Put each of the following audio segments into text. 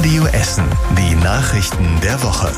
Radio Essen. Die Nachrichten der Woche.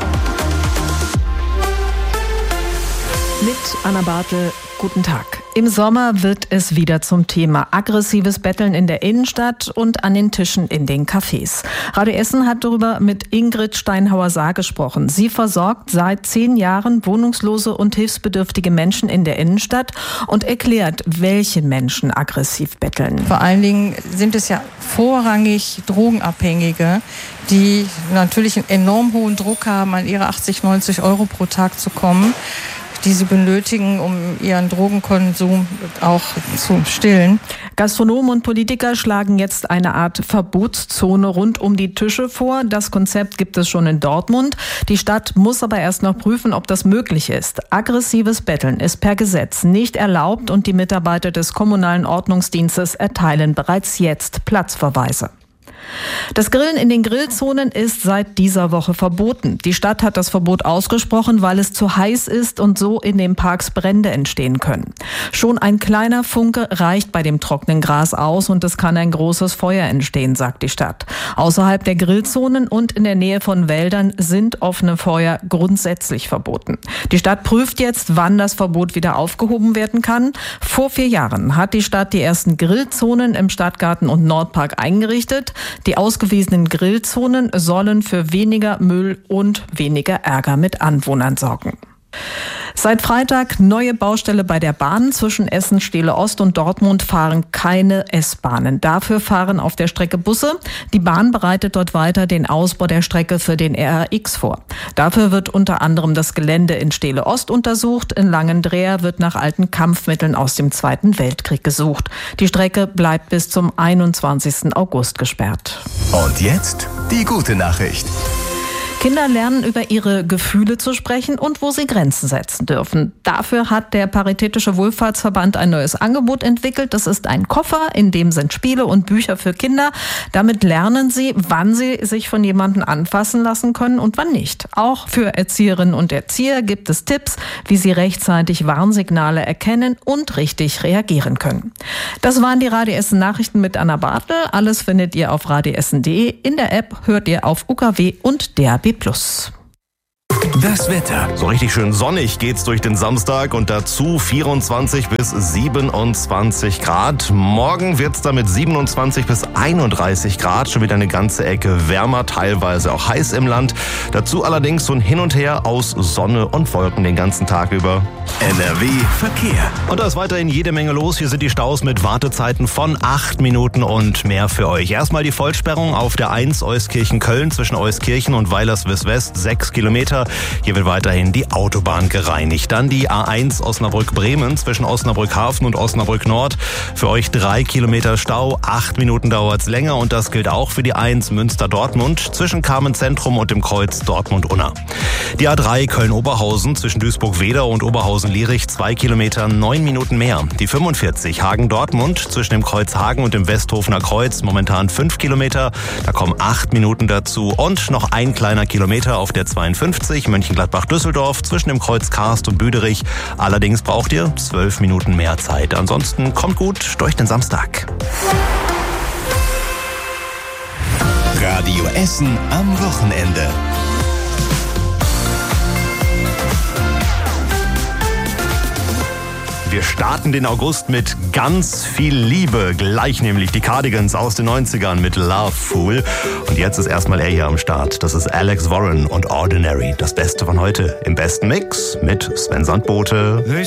Mit Anna Bartel, guten Tag. Im Sommer wird es wieder zum Thema aggressives Betteln in der Innenstadt und an den Tischen in den Cafés. Radio Essen hat darüber mit Ingrid Steinhauer-Saar gesprochen. Sie versorgt seit 10 Jahren wohnungslose und hilfsbedürftige Menschen in der Innenstadt und erklärt, welche Menschen aggressiv betteln. Vor allen Dingen sind es ja vorrangig Drogenabhängige, die natürlich einen enorm hohen Druck haben, an ihre 80, 90 Euro pro Tag zu kommen, die sie benötigen, um ihren Drogenkonsum auch zu stillen. Gastronomen und Politiker schlagen jetzt eine Art Verbotszone rund um die Tische vor. Das Konzept gibt es schon in Dortmund. Die Stadt muss aber erst noch prüfen, ob das möglich ist. Aggressives Betteln ist per Gesetz nicht erlaubt und die Mitarbeiter des kommunalen Ordnungsdienstes erteilen bereits jetzt Platzverweise. Das Grillen in den Grillzonen ist seit dieser Woche verboten. Die Stadt hat das Verbot ausgesprochen, weil es zu heiß ist und so in den Parks Brände entstehen können. Schon ein kleiner Funke reicht bei dem trockenen Gras aus und es kann ein großes Feuer entstehen, sagt die Stadt. Außerhalb der Grillzonen und in der Nähe von Wäldern sind offene Feuer grundsätzlich verboten. Die Stadt prüft jetzt, wann das Verbot wieder aufgehoben werden kann. Vor 4 Jahren hat die Stadt die ersten Grillzonen im Stadtgarten und Nordpark eingerichtet. Die ausgewiesenen Grillzonen sollen für weniger Müll und weniger Ärger mit Anwohnern sorgen. Seit Freitag neue Baustelle bei der Bahn. Zwischen Essen, Steele Ost und Dortmund fahren keine S-Bahnen. Dafür fahren auf der Strecke Busse. Die Bahn bereitet dort weiter den Ausbau der Strecke für den RRX vor. Dafür wird unter anderem das Gelände in Steele Ost untersucht. In Langendreer wird nach alten Kampfmitteln aus dem Zweiten Weltkrieg gesucht. Die Strecke bleibt bis zum 21. August gesperrt. Und jetzt die gute Nachricht. Kinder lernen über ihre Gefühle zu sprechen und wo sie Grenzen setzen dürfen. Dafür hat der Paritätische Wohlfahrtsverband ein neues Angebot entwickelt. Das ist ein Koffer, in dem sind Spiele und Bücher für Kinder. Damit lernen sie, wann sie sich von jemandem anfassen lassen können und wann nicht. Auch für Erzieherinnen und Erzieher gibt es Tipps, wie sie rechtzeitig Warnsignale erkennen und richtig reagieren können. Das waren die Radio Essen Nachrichten mit Anna Bartel. Alles findet ihr auf radioessen.de. In der App hört ihr auf UKW und DAB+. Das Wetter. So richtig schön sonnig geht's durch den Samstag und dazu 24 bis 27 Grad. Morgen wird's dann mit 27 bis 31 Grad schon wieder eine ganze Ecke wärmer, teilweise auch heiß im Land. Dazu allerdings so ein Hin und Her aus Sonne und Wolken den ganzen Tag über. NRW Verkehr. Und da ist weiterhin jede Menge los. Hier sind die Staus mit Wartezeiten von 8 Minuten und mehr für euch. Erstmal die Vollsperrung auf der 1 Euskirchen-Köln zwischen Euskirchen und Weilerswist-West, 6 Kilometer. Hier wird weiterhin die Autobahn gereinigt. Dann die A1 Osnabrück-Bremen zwischen Osnabrück-Hafen und Osnabrück-Nord. Für euch 3 Kilometer Stau, 8 Minuten dauert's länger und das gilt auch für die 1 Münster-Dortmund zwischen Carmen-Zentrum und dem Kreuz Dortmund-Unna. Die A3 Köln-Oberhausen zwischen Duisburg-Wedau und Oberhausen-Lierich 2 Kilometer, 9 Minuten mehr. Die 45 Hagen-Dortmund zwischen dem Kreuz Hagen und dem Westhofener Kreuz momentan 5 Kilometer. Da kommen 8 Minuten dazu und noch ein kleiner Kilometer auf der 52 Mönchengladbach-Düsseldorf zwischen dem Kreuz Karst und Büderich. Allerdings braucht ihr 12 Minuten mehr Zeit. Ansonsten kommt gut durch den Samstag. Radio Essen am Wochenende. Wir starten den August mit ganz viel Liebe. Gleich nämlich die Cardigans aus den 90ern mit Love Fool. Und jetzt ist erstmal er hier am Start. Das ist Alex Warren und Ordinary. Das Beste von heute im besten Mix mit Sven Sandbote.